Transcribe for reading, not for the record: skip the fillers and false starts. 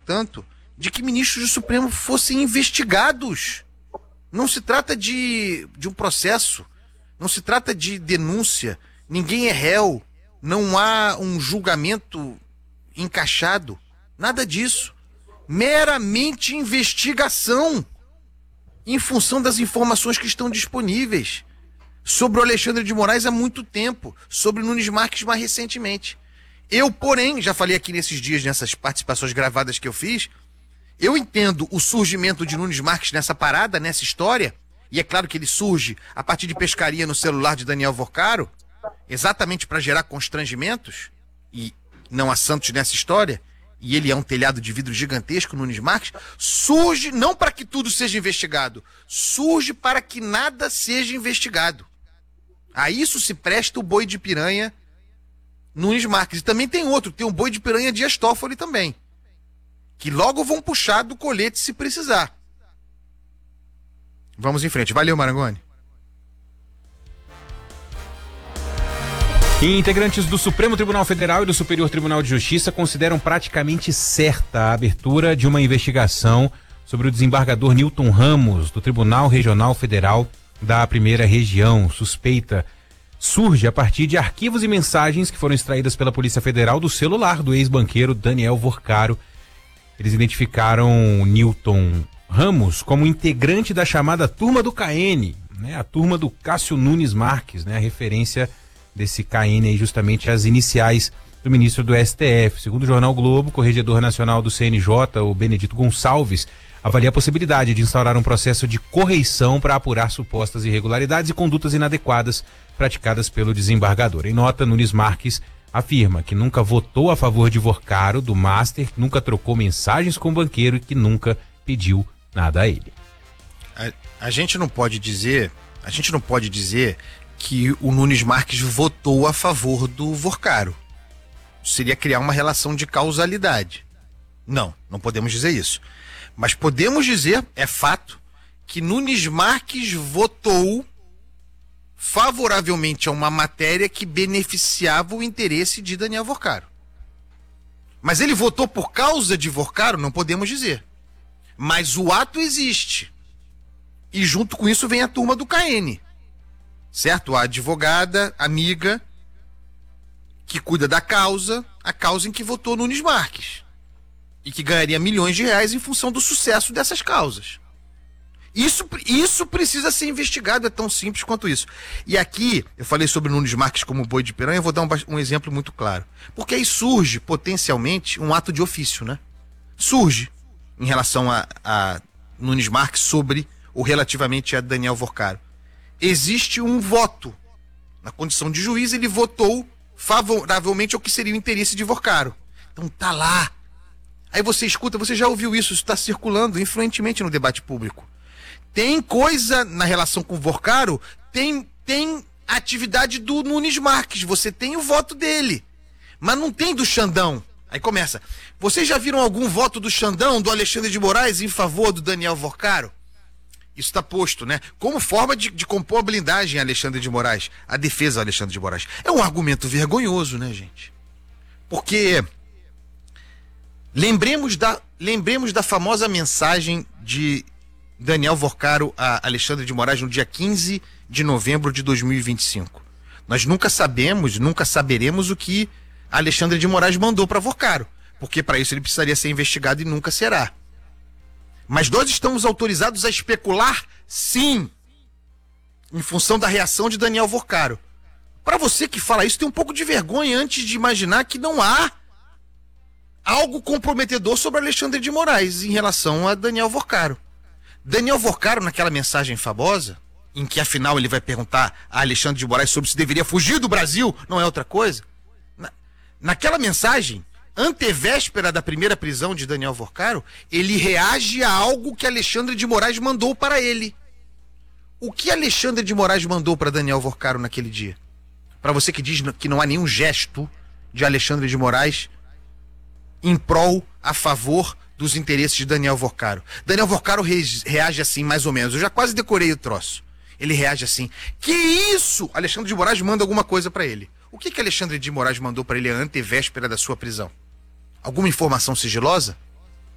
portanto, de que ministros do Supremo fossem investigados. Não se trata de um processo, não se trata de denúncia, ninguém é réu, não há um julgamento encaixado, nada disso. Meramente investigação em função das informações que estão disponíveis sobre o Alexandre de Moraes há muito tempo, sobre o Nunes Marques mais recentemente. Eu, porém, já falei aqui nesses dias, nessas participações gravadas que eu fiz, eu entendo o surgimento de Nunes Marques nessa parada, nessa história, e é claro que ele surge a partir de pescaria no celular de Daniel Vorcaro, exatamente para gerar constrangimentos, e não há Santos nessa história, e ele é um telhado de vidro gigantesco, Nunes Marques, surge não para que tudo seja investigado, surge para que nada seja investigado. A isso se presta o boi de piranha Nunes Marques. E também tem outro, tem um boi de piranha Dias Toffoli também, que logo vão puxar do colete se precisar. Vamos em frente. Valeu, Marangoni. Integrantes do Supremo Tribunal Federal e do Superior Tribunal de Justiça consideram praticamente certa a abertura de uma investigação sobre o desembargador Newton Ramos, do Tribunal Regional Federal da Primeira Região. Suspeita surge a partir de arquivos e mensagens que foram extraídas pela Polícia Federal do celular do ex-banqueiro Daniel Vorcaro. Eles identificaram Newton Ramos como integrante da chamada Turma do KN, né? A turma do Cássio Nunes Marques, né? A referência desse KN aí justamente as iniciais do ministro do STF. Segundo o jornal Globo, o corregedor nacional do CNJ, o Benedito Gonçalves, avalia a possibilidade de instaurar um processo de correição para apurar supostas irregularidades e condutas inadequadas praticadas pelo desembargador. Em nota, Nunes Marques afirma que nunca votou a favor de Vorcaro, do Master, nunca trocou mensagens com o banqueiro e que nunca pediu nada a ele. A gente não pode dizer que o Nunes Marques votou a favor do Vorcaro. Seria criar uma relação de causalidade. Não podemos dizer isso. Mas podemos dizer, é fato, que Nunes Marques votou favoravelmente a uma matéria que beneficiava o interesse de Daniel Vorcaro. Mas ele votou por causa de Vorcaro? Não podemos dizer. Mas o ato existe. E junto com isso vem a turma do KN. Certo? A advogada, amiga, que cuida da causa, a causa em que votou Nunes Marques. E que ganharia milhões de reais em função do sucesso dessas causas. Isso precisa ser investigado, é tão simples quanto isso. E aqui, eu falei sobre Nunes Marques como boi de piranha, eu vou dar um exemplo muito claro. Porque aí surge, potencialmente, um ato de ofício, né? Surge, em relação a Nunes Marques, sobre ou relativamente a Daniel Vorcaro. Existe um voto. Na condição de juiz, ele votou favoravelmente ao que seria o interesse de Vorcaro. Então tá lá. Aí você escuta, você já ouviu isso está circulando influentemente no debate público. Tem coisa na relação com o Vorcaro, tem atividade do Nunes Marques, você tem o voto dele, mas não tem do Xandão. Aí começa, vocês já viram algum voto do Xandão, do Alexandre de Moraes, em favor do Daniel Vorcaro? Isso está posto, né? Como forma de compor a blindagem a Alexandre de Moraes, a defesa a Alexandre de Moraes. É um argumento vergonhoso, né, gente? Porque lembremos da famosa mensagem de Daniel Vorcaro a Alexandre de Moraes no dia 15 de novembro de 2025. Nós nunca saberemos o que Alexandre de Moraes mandou para Vorcaro, porque para isso ele precisaria ser investigado e nunca será. Mas nós estamos autorizados a especular, sim, em função da reação de Daniel Vorcaro. Para você que fala isso, tem um pouco de vergonha antes de imaginar que não há algo comprometedor sobre Alexandre de Moraes em relação a Daniel Vorcaro. Daniel Vorcaro, naquela mensagem famosa, em que afinal ele vai perguntar a Alexandre de Moraes sobre se deveria fugir do Brasil, não é outra coisa. Naquela mensagem, antevéspera da primeira prisão de Daniel Vorcaro, ele reage a algo que Alexandre de Moraes mandou para ele. O que Alexandre de Moraes mandou para Daniel Vorcaro naquele dia? Para você que diz que não há nenhum gesto de Alexandre de Moraes em prol, a favor dos interesses de Daniel Vorcaro. Daniel Vorcaro reage assim, mais ou menos. Eu já quase decorei o troço. Ele reage assim. Que isso? Alexandre de Moraes manda alguma coisa para ele. O que Alexandre de Moraes mandou para ele a antevéspera da sua prisão? Alguma informação sigilosa?